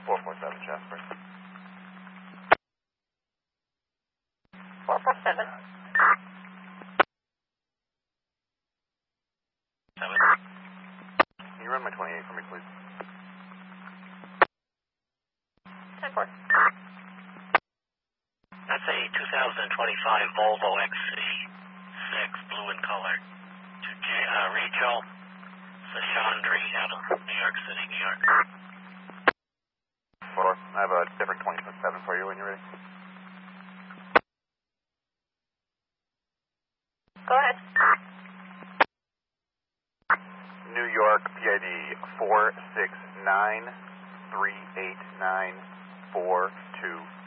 447 Jasper. 447. 7. Can you run my 28 for me, please? 10-4. That's a 2025 Volvo XC6, blue in color, to Rachel Sashandri out of New York City, New York. 4. I have a different 27 for you when you're ready. Go ahead. New York PID 469-389-42.